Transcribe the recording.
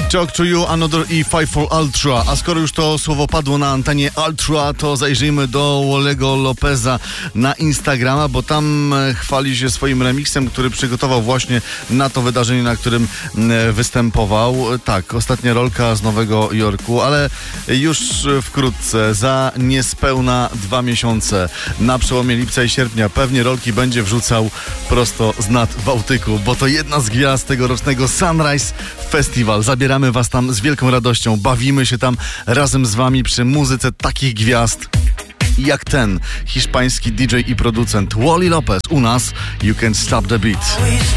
Talk to You, Another E54 Ultra. A skoro już to słowo padło na antenie Ultra, to zajrzyjmy do Wolego Lopeza na Instagrama, bo tam chwali się swoim remixem, który przygotował właśnie na to wydarzenie, na którym występował. Tak, ostatnia rolka z Nowego Jorku, ale już wkrótce, za niespełna 2 miesiące, na przełomie lipca i sierpnia, pewnie rolki będzie wrzucał prosto z nad Bałtyku, bo to jedna z gwiazd tegorocznego Sunrise Festival. Zabieramy was tam z wielką radością, bawimy się tam razem z wami przy muzyce takich gwiazd jak ten hiszpański DJ i producent Wally Lopez u nas. You Can't Stop the Beat.